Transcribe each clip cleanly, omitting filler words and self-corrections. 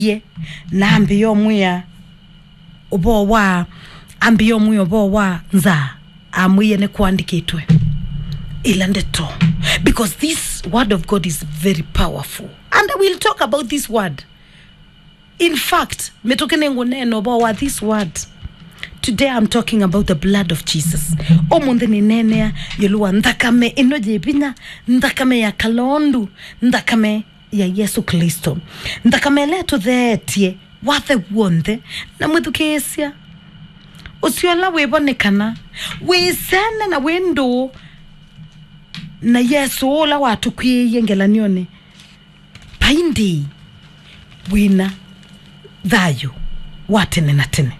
ye na ambiyo muya obo wa ambiyo muya obo wa nza amuye ne kuandikitwe ilandeto, because this word of God is very powerful and I will talk about this word. In fact, metokene ngoneno about this word. Today I'm talking about the blood of Jesus. Omunde ni nene yoluwa ndakame inoje bina, ndakame ya kalondu, ndakame ya Yesu Kristo. Ndakame leto thetie wathe wonde na mwedukesia. Usiola webonekana, wesene na wendo na Yesu ola watu kwiye ngelanione. Paindi wina dhayo watene na tene.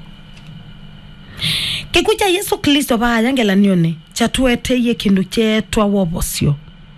Kekuja Yesu Kristo ba yangela nione chatuete ye kindu chetwa wobosio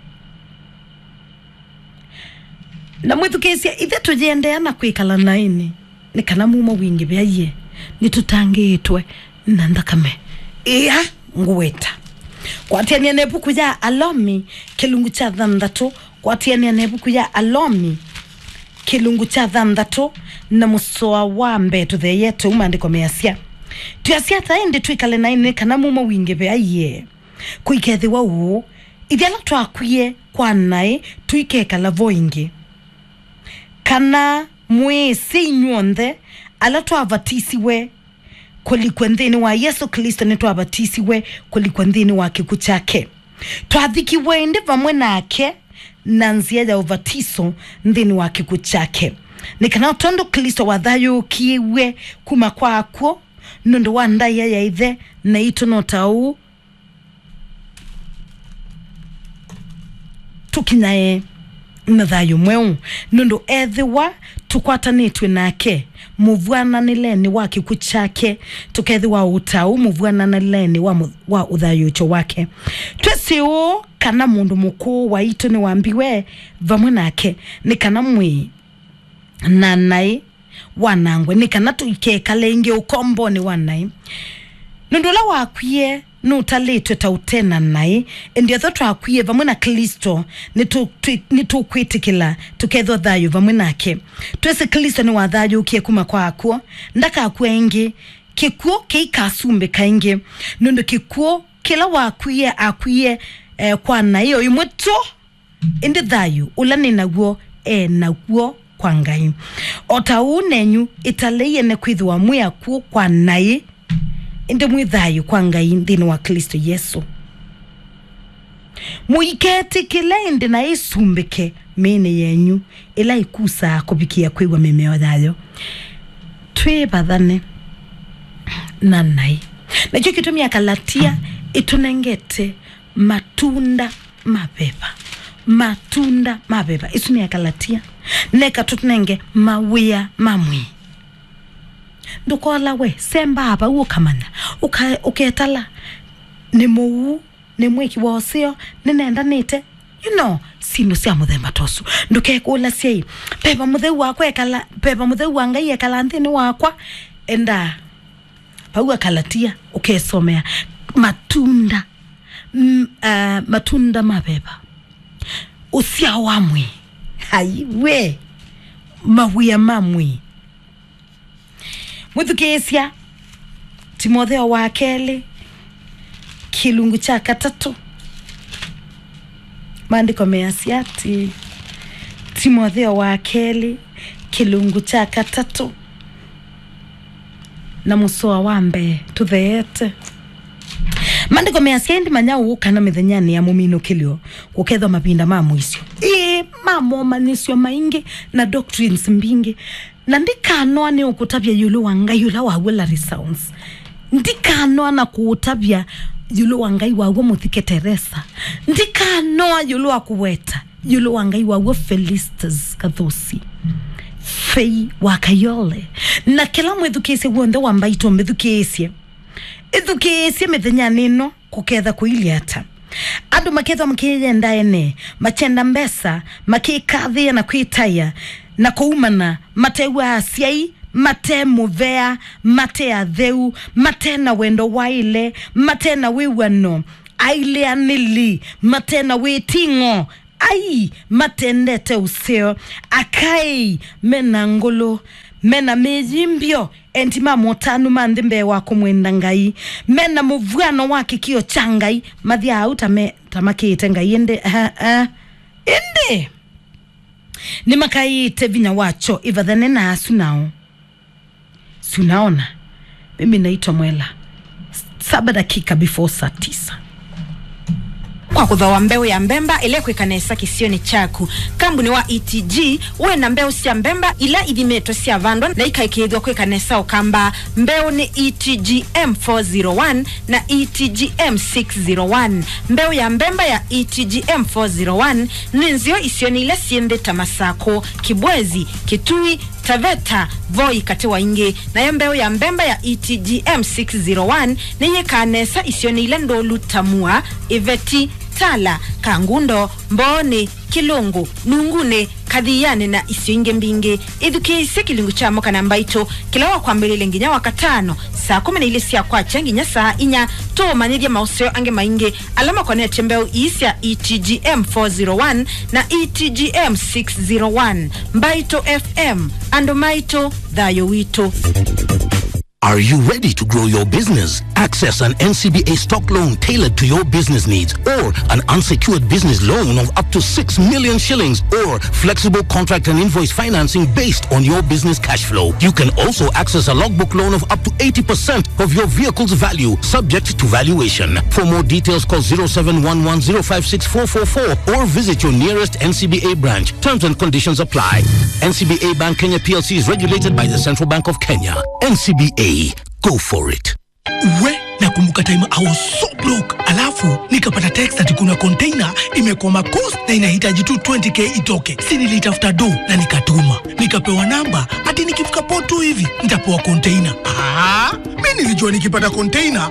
na mwetu kesia ithe tujendeana kwikala naini ni kana mumo wingi byaye nitutangitwe na ndakame iya nguweta kwatiania nebuku ya alomi kilungu cha thandatu kwatiania nebuku ya alomi kilungu cha thandatu na musoa wa mbetu the yetu umandiko measia tuyasia taende twikale naine kana mumo wingi byaye kuikethi wa u ithiala twakwie kwa nai tuikekala voingi kana mwesi nyonde ala twavatisiwe kulikwendeni wa Yesu Kristo ne twavatisiwe kulikwendeni wa kiku chake twadhikiwe inde vamwe nake na nzia ya uvatiso ndeni wa kiku chake nikana tondo Kristo wathayo kiwe kuma kwako nondo wanda ya ithe na ito notau tukinae nathayo mweu nondo ethiwa tukwatanitwe nake muvwana nileni wa kiku chake tukethiwa utau muvwana nileni wa uthayo cho wake twesiu kana mundu mukuu wa ito ni wambiwe vamwe nake ni kana mwi nanai wanangwe ni kana tuikeka lenge ukombo ni wanai nondola wakwie nutalitwe tautena nai ndio thoto akwie vamwe na Kristo ni tukwitikila tuketho thayo vamwe nake twese Kristo ni wathayo ukie kuma kwako ndaka akwengi kikuo keikasumbe kaingi nondo kikuo kila wakwie kwa nayo imweto indi thayo ulani naguo naguo kwa ngai otau nenyu italeye ne kwithwa muyaku kwa nai inde mwithayo kwa ngai ndini wa Kristo Yesu muiketi kile inde na isumbeke mene yenyu ila ikusa kubikia kwigwa memeo thayo twebathane na nai na kyo kitumia Galatia itunengete matunda mabeba isumia Galatia neka tutunenge mawia mamwi ndukola we semba hapa ukamana uketala ni muu ni mwiki wosio nenda nite sinu sia muthemba tosu ndukekula sei pepa mutheu wakwa ekala pepa mutheu wangai ekala nthini wakwa enda pauga Galatia ukesomea matunda mabeba usia wamwi haiwe mawia mamwi muthukesia Timotheo wa keli kilungu cha 3 maandiko measiati Timotheo wa keli kilungu cha 3 na musoa wambe tutheete maandiko measiendi manyau kana mithenyani ya mumino kilio kukethwa mapinda mamwisio mamo manisio maingi na doctrines mbingi na ndikanoa ni ukutabia yulu wangai yula wawela resounds ndikanoa na kuutabia yulu wangai wawo muthike Teresa ndikanoa yulu wakuweta yulu wangai wawo Felistas kathosi fei wakayole na kila mwethukesie wonde wambaito methukesie ithukesie methenya nino kuketha kuiliata andu maketha mkiyenda ene machenda mbesa makikathia na kwitaya na kuumana matewa asiai mate muvea mate atheu mate na wendo waile mate na wiwano aile anili mate na witingo ai matendete useo akai mena ngolo mena mejimbio entima motanu mandimbe wako mwenda ngai mena muvuano wake kio changai mathia auta me tamakite ngai ende ende ni makai tevinya wacho ivadhane na asunao sunaona mimi naitwa Mwela 7 dakika before saa 9 kwa kuthawa mbeu ya mbemba ile kwikanesa kisioni chaku kambuni wa ETG we na mbeu cia mbemba ila ithimetwe cia vandwa na ikaikithwa kwikanesa ukamba mbeu ni ETG M401 na ETG M601 mbeu ya mbemba ya ETG M401 ninzio isioni ile siende tamasako Kibwezi Kitui Taveta Voi Katewa Inge na mbeu ya mbemba ya ETG M601 nenye kanesa isioni ile ndolu Tamua Iveti Tala Kangundo Mbone Kilungu Nungune Kadhiane na Isiinge Mbinge idhukiise kilingu cha moka na mbaito kilawa kwa mbelele nginya wakatano saa 10 ile sia kwa changi nya saa inya to manyedia mauseo ange mainge alama kwa nete mbeo isia ETG M401 na ETG M601 mbaito FM ando maito dhayo wito. Are you ready to grow your business? Access an NCBA stock loan tailored to your business needs or an unsecured business loan of up to 6 million shillings or flexible contract and invoice financing based on your business cash flow. You can also access a logbook loan of up to 80% of your vehicle's value subject to valuation. For more details, call 0711056444 or visit your nearest NCBA branch. Terms and conditions apply. NCBA Bank Kenya PLC is regulated by the Central Bank of Kenya. NCBA. Go for it. Nakumbuka time I was so broke. Alafu nikapata text ati kuna container imekoma coast na inahitaji tu 20k itoke. Si nilitafuta do na nikatuma. Nikapewa namba ati nikifika port tu hivi nitapewa container. Mimi nilijua nikipata container